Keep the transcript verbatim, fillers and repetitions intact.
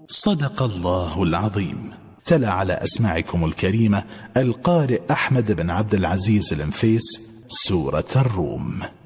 صدق الله العظيم. تلا على أسماعكم الكريمة القارئ أحمد بن عبد العزيز الانفيس سورة الروم.